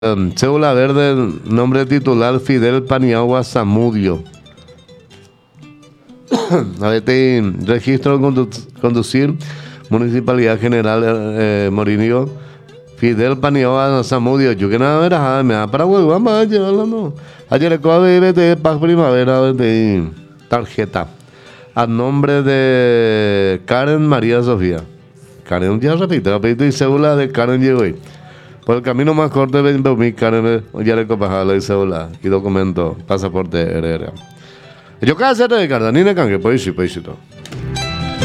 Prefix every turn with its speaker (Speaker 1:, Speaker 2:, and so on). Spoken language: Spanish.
Speaker 1: Cédula verde, nombre titular Fidel Paniagua Zamudio. Registro de conducir, Municipalidad General Morinio. Fidel Paniagua Zamudio. Yo que nada verás, me da para huevo, vamos a llevarlo, no. Ayer de Paz Primavera de tarjeta. A nombre de Karen María Sofía. Karen, ya repito, y cédula de Karen llegó ahí. Por el camino más corto de mi Karen, ya le copajala y cédula y documento, pasaporte heredero. Yo qué hacer de Cardanina, que pues sí, todo.